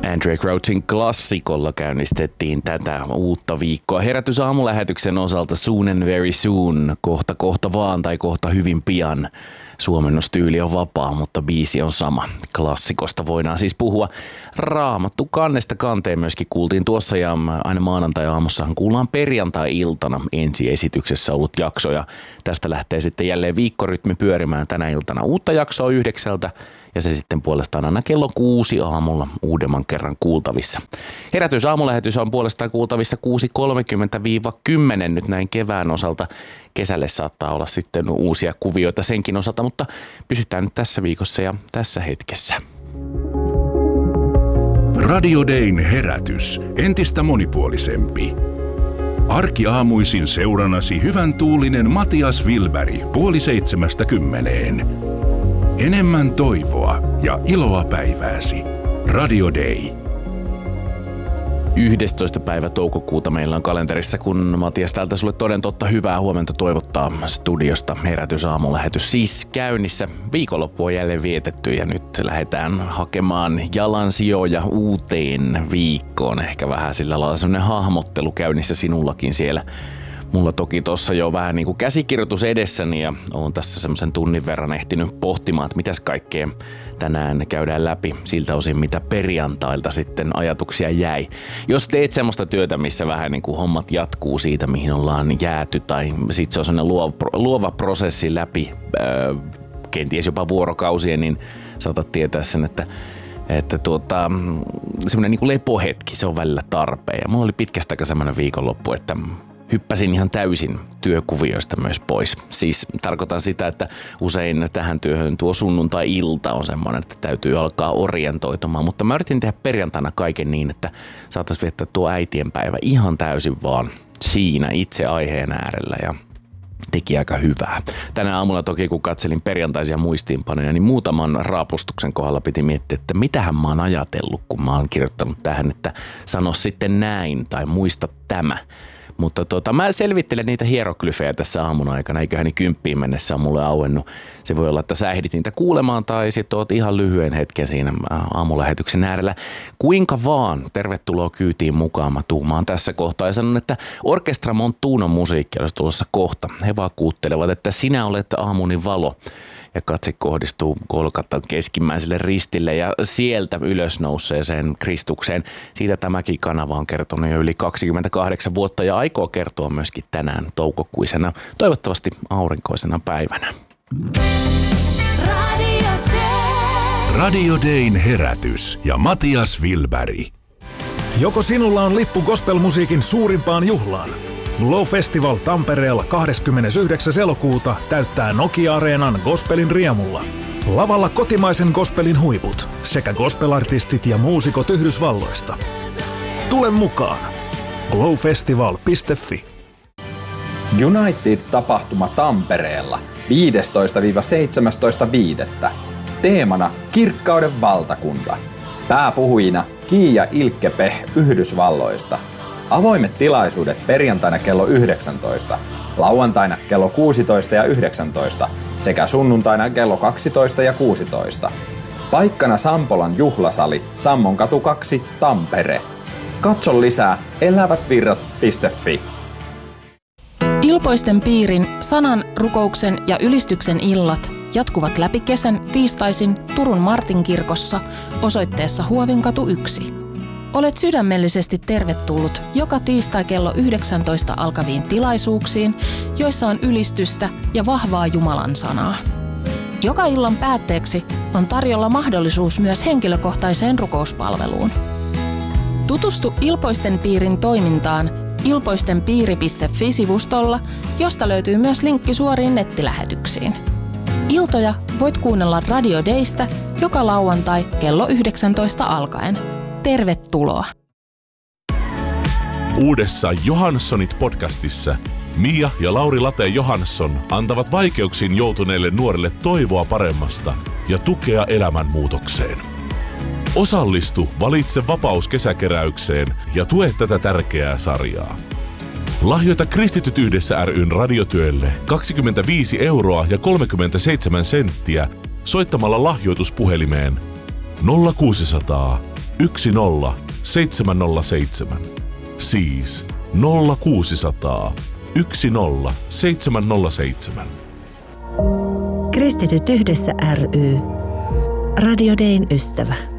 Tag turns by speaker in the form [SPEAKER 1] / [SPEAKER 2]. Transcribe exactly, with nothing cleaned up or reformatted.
[SPEAKER 1] Andrae Crouchin klassikolla käynnistettiin tätä uutta viikkoa. Herätys aamulähetyksen osalta soon and very soon, kohta kohta vaan tai kohta hyvin pian. Suomennostyyli on vapaa, mutta biisi on sama. Klassikosta voidaan siis puhua. Raamattu kannesta kanteen myöskin kuultiin tuossa ja aina maanantai-aamussahan kuullaan perjantai-iltana ensiesityksessä ollut jakso ja tästä lähtee sitten jälleen viikkorytmi pyörimään tänä iltana uutta jaksoa yhdeksältä ja se sitten puolestaan aina kello kuusi aamulla uudemman kerran kuultavissa. Herätys aamulähetys on puolestaan kuultavissa kuusi kolmekymmentä kymmenen nyt näin kevään osalta. Kesälle saattaa olla sitten uusia kuvioita senkin osalta, mutta pysytään nyt tässä viikossa ja tässä hetkessä.
[SPEAKER 2] Radio Dayn herätys. Entistä monipuolisempi. Arkiaamuisin seurannasi hyvän tuulinen Matias Wilberg puoli seitsemästä kymmeneen. Enemmän toivoa ja iloa päivääsi. Radio Day.
[SPEAKER 1] yhdestoista päivä toukokuuta meillä on kalenterissa, kun Matias täältä sulle toden totta hyvää huomenta toivottaa studiosta. Herätys aamulähetys siis käynnissä. Viikonloppu on jälleen vietetty ja nyt lähdetään hakemaan jalansijoja uuteen viikkoon. Ehkä vähän sillä lailla sellainen hahmottelu käynnissä sinullakin siellä. Mulla toki tossa jo vähän niin kuin käsikirjoitus edessäni ja oon tässä semmoisen tunnin verran ehtinyt pohtimaan, että mitäs kaikkea tänään käydään läpi siltä osin, mitä perjantailta sitten ajatuksia jäi. Jos teet semmoista työtä, missä vähän niin kuin hommat jatkuu siitä, mihin ollaan jääty tai sit se on semmoinen luova, luova prosessi läpi, äh, kenties jopa vuorokausien, niin saatat tietää sen, että Että tuota, semmoinen niin kuin lepohetki, se on välillä tarpeen. Ja mulla oli pitkästä aikaa semmoinen viikonloppu, että hyppäsin ihan täysin työkuvioista myös pois. Siis tarkoitan sitä, että usein tähän työhön tuo sunnuntai-ilta on semmoinen, että täytyy alkaa orientoitumaan. Mutta mä yritin tehdä perjantaina kaiken niin, että saataisiin viettää tuo äitienpäivä ihan täysin vaan siinä itse aiheen äärellä ja teki aika hyvää. Tänä aamulla toki kun katselin perjantaisia muistiinpanoja, niin muutaman raapustuksen kohdalla piti miettiä, että mitähän mä oon ajatellut, kun mä oon kirjoittanut tähän, että sano sitten näin tai muista tämä. Mutta tota, mä selvittelen niitä hieroglyfejä tässä aamun aikana, eiköhän niin kymppiin mennessä on mulle auennut. Se voi olla, että sä ehdit niitä kuulemaan tai sit oot ihan lyhyen hetken siinä aamulähetyksen äärellä. Kuinka vaan, tervetuloa kyytiin mukaan, mä tuumaan tässä kohtaa ja sanon, että Orkestra Montunon musiikki olisi tulossa kohta. He vakuuttelevat, että sinä olet aamuni valo. Ja katse kohdistuu Golgatan keskimmäiselle ristille ja sieltä ylös nousseeseen Kristukseen. Siitä tämäkin kanava on kertonut jo yli kaksikymmentäkahdeksan vuotta ja aikoo kertoa myöskin tänään toukokuisena, toivottavasti aurinkoisena päivänä.
[SPEAKER 2] Radio Day. Radio Dayn herätys ja Matias Wilberg.
[SPEAKER 3] Joko sinulla on lippu gospelmusiikin suurimpaan juhlaan? Glow Festival Tampereella kahdeskymmenesyhdeksäs elokuuta täyttää Nokia-areenan gospelin riemulla. Lavalla kotimaisen gospelin huiput sekä gospelartistit ja muusikot Yhdysvalloista. Tule mukaan! glowfestival piste fi.
[SPEAKER 4] United-tapahtuma Tampereella viidestoista seitsemästoista viidettä Teemana Kirkkauden valtakunta. Pääpuhujina Kiia Ilkkepeh Yhdysvalloista. Avoimet tilaisuudet perjantaina kello yhdeksäntoista, lauantaina kello kuusitoista ja yhdeksäntoista sekä sunnuntaina kello kaksitoista ja kuusitoista. Paikkana Sampolan juhlasali, Sammonkatu kaksi, Tampere. Katso lisää elävätvirrat piste fi.
[SPEAKER 5] Ilpoisten piirin, sanan, rukouksen ja ylistyksen illat jatkuvat läpi kesän tiistaisin Turun Martinkirkossa osoitteessa Huovinkatu yksi. Olet sydämellisesti tervetullut joka tiistai kello yhdeksäntoista alkaviin tilaisuuksiin, joissa on ylistystä ja vahvaa Jumalan sanaa. Joka illan päätteeksi on tarjolla mahdollisuus myös henkilökohtaiseen rukouspalveluun. Tutustu Ilpoisten piirin toimintaan ilpoistenpiiri piste fi-sivustolla, josta löytyy myös linkki suoriin nettilähetyksiin. Iltoja voit kuunnella Radio Daystä joka lauantai kello yhdeksäntoista alkaen. Tervetuloa!
[SPEAKER 2] Uudessa Johanssonit-podcastissa Mia ja Lauri Late Johansson antavat vaikeuksiin joutuneille nuorille toivoa paremmasta ja tukea elämänmuutokseen. Osallistu Valitse vapaus kesäkeräykseen ja tue tätä tärkeää sarjaa. Lahjoita Kristityt yhdessä ry:n radiotyölle kaksikymmentäviisi euroa ja kolmekymmentäseitsemän senttiä soittamalla lahjoituspuhelimeen nolla kuusisataa yksi nolla seitsemän nolla seitsemän. Siis nolla kuusisataa yksi nolla seitsemän nolla seitsemän.
[SPEAKER 6] Kristityt yhdessä ry. Radio Dayn ystävä.